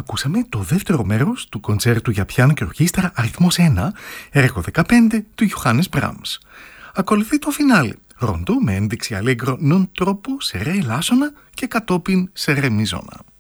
Ακούσαμε το δεύτερο μέρος του κοντσέρτου για πιάνο και ορχήστρα αριθμός 1, έργο 15 του Johannes Brahms. Ακολουθεί το φινάλε, ροντό με ένδειξη αλέγκρο non troppo σε ρε ελάσσονα και κατόπιν σε ρε μιζώνα.